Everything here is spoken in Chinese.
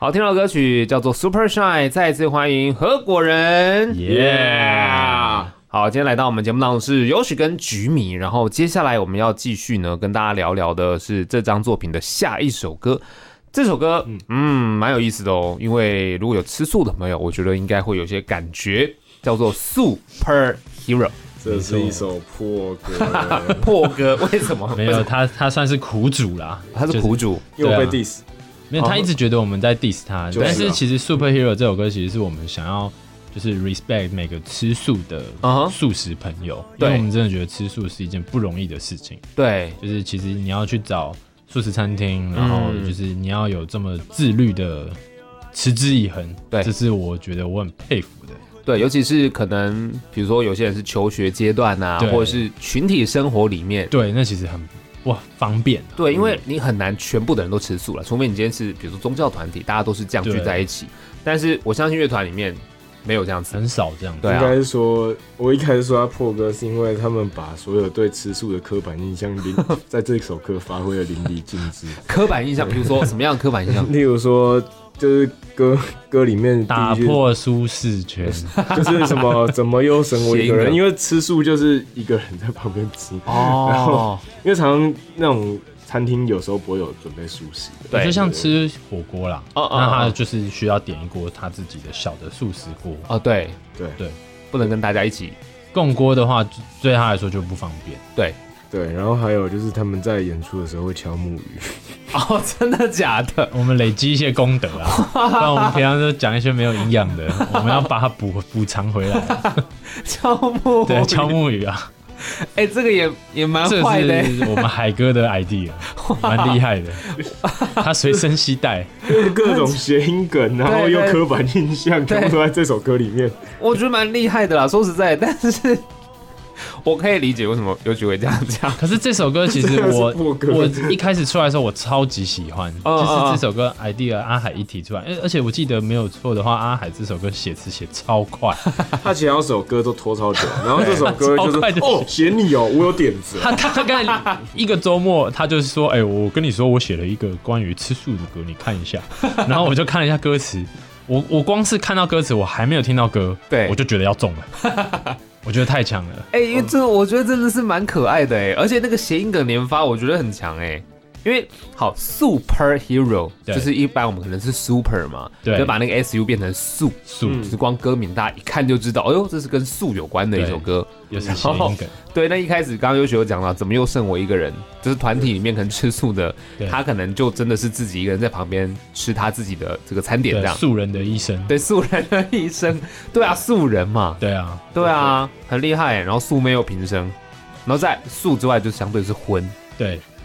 好，听到的歌曲叫做 Super Shine， 再次欢迎何果仁， 耶！ 好，今天来到我们节目当中是尤许跟菊米，然后接下来我们要继续呢跟大家聊聊的是这张作品的下一首歌。这首歌蛮有意思的哦，因为如果有吃素的朋友，我觉得应该会有些感觉，叫做 Super Hero。 这是一首破歌， 破歌为什么？ 没有他算是苦主啦， 他是苦主， 因为我被 diss。 没有，他一直觉得我们在 diss 他，但是其实 Super Hero 这首歌其实是我们想要就是 respect 每个吃素的素食朋友，因为我们真的觉得吃素是一件不容易的事情。 对， 就是其实你要去找素食餐厅，然后就是你要有这么自律的持之以恒，对，这是我觉得我很佩服的。 对，尤其是可能比如说有些人是求学阶段啊，或者是群体生活里面， 对，那其实很方便。 对，因为你很难全部的人都吃素了，除非你今天是比如说宗教团体，大家都是这样聚在一起。但是我相信乐团里面没有这样子， 很少这样子。 对啊， 应该是说，我一开始说他破歌，是因为他们把所有对吃素的刻板印象在这首歌发挥的淋漓尽致。 刻板印象，比如说什么样的刻板印象？ 例如说，就是歌里面打破舒适圈， 就是什么怎么又省我一个人？因为吃素就是一个人在旁边吃哦。然后因为常常那种餐厅有时候不会有准备素食的， 对，就像吃火锅啦，那他就是需要点一锅他自己的小的素食锅。 哦，对，不能跟大家一起共锅的话，对他来说就不方便。 对，然后还有就是他们在演出的时候会敲木鱼。 哦，真的假的？ 我们累积一些功德啊，不然我们平常就讲一些没有营养的，我们要把它补偿回来。 敲木鱼， 对，敲木鱼啊。 这个也蛮坏的。 这是我们海哥的 idea， 蛮厉害的。他随身携带， 各种谐音梗，然后又刻板印象，全部都在这首歌里面。 我觉得蛮厉害的啦，说实在，但是我可以理解为什么尤其会这样讲。 可是这首歌其实我一开始出来的时候我超级喜欢，就是这首歌 idea 阿海一提出来，而且我记得没有错的话，阿海这首歌写词写超快， 他前2首歌都拖超久，然后这首歌就是写你哦，我有点子。 他刚才一个周末他就是说，我跟你说我写了一个关于吃素的歌，你看一下。然后我就看了一下歌词，我光是看到歌词，我还没有听到歌，对，我就觉得要中了。我觉得太强了， 因为这我觉得真的是蛮可爱的而且那个谐音梗连发，我觉得很强因为好 Super Hero 就是一般我们可能是 Super 嘛，对，就把那个 SU 变成素，就是光歌名大家一看就知道，这是跟素有关的一首歌， 又是谐音梗。 对，那一开始刚刚优学有讲到，怎么又剩我一个人？就是团体里面可能吃素的，他可能就真的是自己一个人在旁边吃他自己的这个餐点，这样。 素人的一生， 对，素人的一生，对啊，素人嘛， 对啊， 对啊，很厉害。然后素没有平生，然后在素之外就相对是荤， 对。